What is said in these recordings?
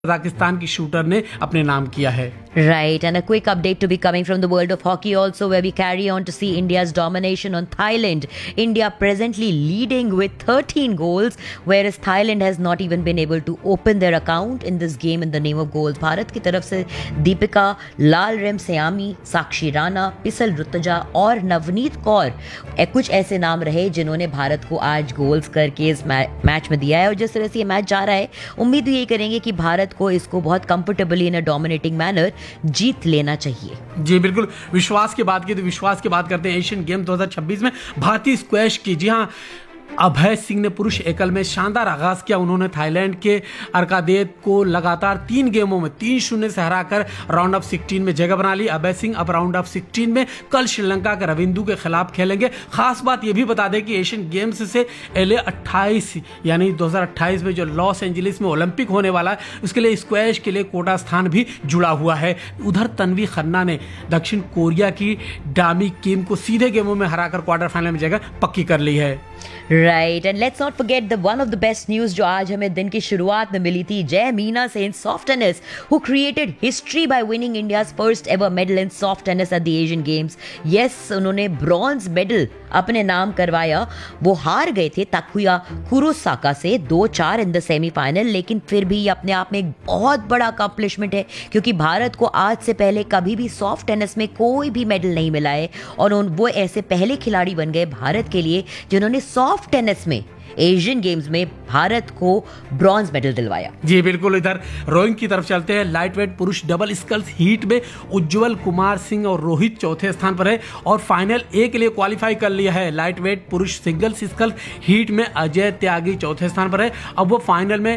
Kazakhstan की shooter ने अपने नाम किया है। Right, and a quick update to be coming from the world of hockey also, where we carry on to see India's domination on Thailand. India presently leading with 13 goals, whereas Thailand has not even been able to open their account in this game in the name of goals. Bharat की तरफ से दीपिका, लाल रेमसियामी, साक्षी राणा, पिसल रुतजा और नवनीत कौर कुछ ऐसे नाम रहे जिन्होंने भारत को आज गोल्स करके इस मैच में दिया है। और जिस तरह से ये मैच जा रहा है, उम्मीद यही करेंगे कि भारत को इसको बहुत कंफर्टेबली इन अ डोमिनेटिंग मैनर जीत लेना चाहिए। जी बिल्कुल, विश्वास की बात की तो विश्वास की बात करते हैं एशियन गेम 2026 में भारतीय स्क्वैश की। जी हाँ, अभय सिंह ने पुरुष एकल में शानदार आगाज किया। उन्होंने थाईलैंड के अर्कादेत को लगातार 3 गेमों में 3-0 से हराकर राउंड ऑफ 16 में जगह बना ली। अभय सिंह अब राउंड ऑफ 16 में कल श्रीलंका के रविंदु के खिलाफ खेलेंगे। खास बात यह भी बता दें कि एशियन गेम्स से LA 28 यानी 2028 में जो लॉस एंजलिस में ओलंपिक होने वाला है, उसके लिए स्क्वैश के लिए कोटा स्थान भी जुड़ा हुआ है। उधर तन्वी खन्ना ने दक्षिण कोरिया की डामी किम को सीधे गेमों में हराकर क्वार्टर फाइनल में जगह पक्की कर ली है। Right, and let's not forget the one of the best news जो आज हमें दिन की शुरुआत में मिली थी। जय मीना से इन soft tennis who created history by winning India's first ever medal in soft tennis at the Asian games. Yes, उन्होंने ब्रॉन्ज मेडल अपने नाम करवाया। वो हार गए थे ताकुया कुरोसाका से 2-4 इन द सेमीफाइनल, लेकिन फिर भी ये अपने आप में एक बहुत बड़ा अकम्पलिशमेंट है, क्योंकि भारत को आज से पहले कभी भी सॉफ्ट टेनिस में कोई भी मेडल नहीं मिला है। और वो ऐसे पहले खिलाड़ी बन गए भारत के लिए जिन्होंने सॉफ्ट टेनिस में एशियन गेम्स में भारत को ब्रॉन्ज मेडल दिलवाया। जी बिल्कुल, इधर रोइंग की तरफ चलते हैं। लाइटवेट पुरुष डबल स्कल्स हीट में उज्जवल कुमार सिंह और रोहित चौथे स्थान पर है और फाइनल ए के लिए क्वालिफाई कर लिया है। लाइटवेट पुरुष सिंगल्स स्कल्स हीट में अजय त्यागी चौथे स्थान पर है। अब वो फाइनल में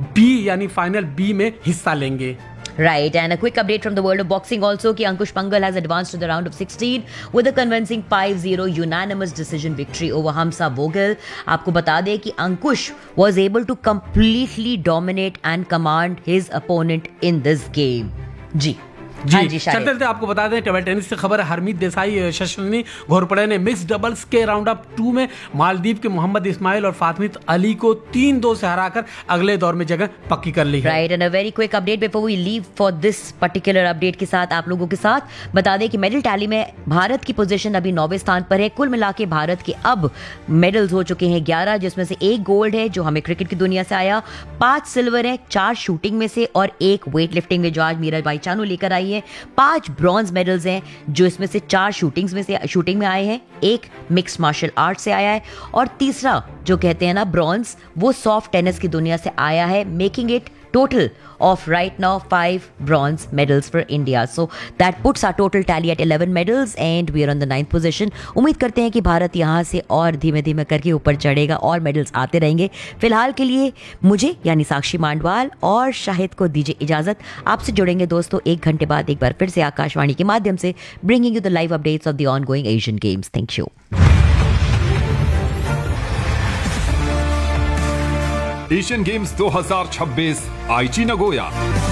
फाइनल बी में हिस्सा लेंगे। Right, and a quick update from the world of boxing also कि अंकुश पंगल has advanced to the round of 16 with a convincing 5-0 unanimous decision victory over Hamza Vogel. आपको बता दें कि अंकुश was able to completely dominate and command his opponent in this game. जी चलते आपको बता दें table tennis से खबर है। हरमीत देसाई शशनी घोरपड़े ने मिक्स डबल्स के राउंड ऑफ 2 में मालदीव के मोहम्मद इस्माइल और फातमित अली को 3-2 से हराकर अगले दौर में जगह पक्की कर ली है। Right, and a very quick update before we leave for this particular update के साथ आप लोगों के साथ बता दें कि मेडल टैली में भारत की पोजीशन अभी 9वें स्थान पर है। कुल मिला के भारत के अब मेडल्स हो चुके हैं 11, जिसमें से 1 गोल्ड है जो हमें क्रिकेट की दुनिया से आया, 5 सिल्वर है, 4 शूटिंग में से और 1 वेट लिफ्टिंग में जो आज मीराबाई चानू लेकर आई है। 5 ब्रॉन्ज मेडल्स हैं जो इसमें से 4 शूटिंग में आए हैं, 1 मिक्स्ड मार्शल आर्ट से आया है और तीसरा जो कहते हैं ना ब्रॉन्ज, वो सॉफ्ट टेनिस की दुनिया से आया है, making it total of right now 5 bronze medals for India. So that puts our total tally at 11 medals and we are on the 9th position. उम्मीद करते हैं कि भारत यहाँ से और धीमे धीमे करके ऊपर चढ़ेगा और मेडल्स आते रहेंगे। फिलहाल के लिए मुझे यानी साक्षी मांडवाल और शाहिद को दीजिए इजाजत। आपसे जुड़ेंगे दोस्तों 1 घंटे बाद एक बार फिर से आकाशवाणी के माध्यम से, bringing you the live updates of the ongoing Asian Games. Thank you. Asian games 2026 आईची Nagoya.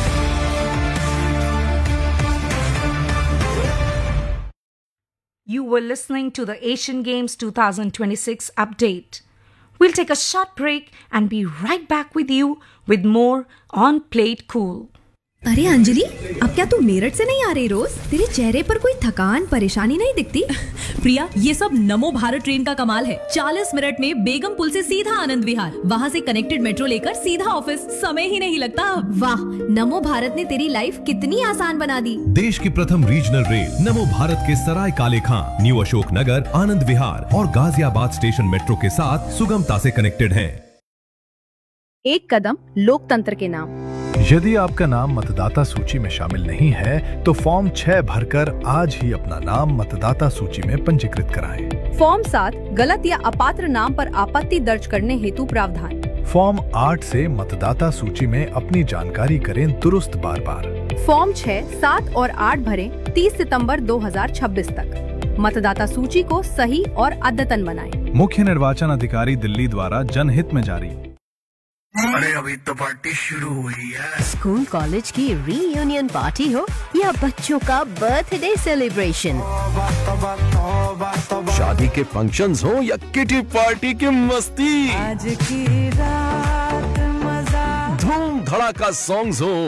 You were listening to the Asian Games 2026 update. We'll take a short break and be right back with you with more on Plate Cool. अरे अंजलि, अब क्या तू मेरठ से नहीं आ रही रोज? तेरे चेहरे पर कोई थकान परेशानी नहीं दिखती? प्रिया, ये सब नमो भारत ट्रेन का कमाल है। 40 मिनट में बेगम पुल से सीधा आनंद विहार, वहाँ से कनेक्टेड मेट्रो लेकर सीधा ऑफिस, समय ही नहीं लगता। वाह, नमो भारत ने तेरी लाइफ कितनी आसान बना दी। देश की प्रथम रीजनल रेल नमो भारत के सराय काले खां, न्यू अशोक नगर, आनंद विहार और गाजियाबाद स्टेशन मेट्रो के साथ सुगमता से कनेक्टेड है। एक कदम लोकतंत्र के नाम। यदि आपका नाम मतदाता सूची में शामिल नहीं है तो फॉर्म 6 भरकर आज ही अपना नाम मतदाता सूची में पंजीकृत कराएं। फॉर्म 7 गलत या अपात्र नाम पर आपत्ति दर्ज करने हेतु प्रावधान। फॉर्म 8 से मतदाता सूची में अपनी जानकारी करें दुरुस्त बार बार। फॉर्म 6, 7 और 8 भरें 30 सितंबर 2026 तक। मतदाता सूची को सही और अद्यतन बनाएं। मुख्य निर्वाचन अधिकारी दिल्ली द्वारा जनहित में जारी। अरे अभी तो पार्टी शुरू हुई है। स्कूल कॉलेज की रीयूनियन पार्टी हो या बच्चों का बर्थडे सेलिब्रेशन, शादी के फंक्शंस हो या किटी पार्टी की मस्ती, आज की रात मजा, धूम धड़ाका धड़ाका सॉन्ग्स हो